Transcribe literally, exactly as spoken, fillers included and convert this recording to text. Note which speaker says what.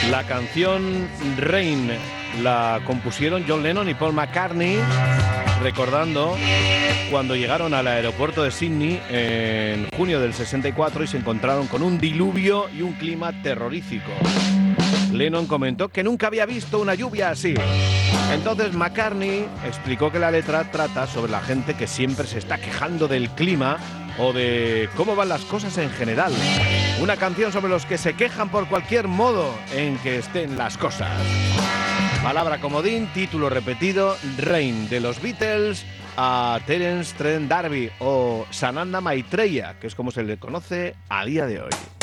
Speaker 1: La canción Rain la compusieron John Lennon y Paul McCartney, recordando cuando llegaron al aeropuerto de Sydney en junio del sesenta y cuatro y se encontraron con un diluvio y un clima terrorífico. Lennon comentó que nunca había visto una lluvia así. Entonces McCartney explicó que la letra trata sobre la gente que siempre se está quejando del clima o de cómo van las cosas en general. Una canción sobre los que se quejan por cualquier modo en que estén las cosas. Palabra comodín, título repetido, Rain, de los Beatles a Terence Trent D'Arby o Sananda Maitreya, que es como se le conoce a día de hoy.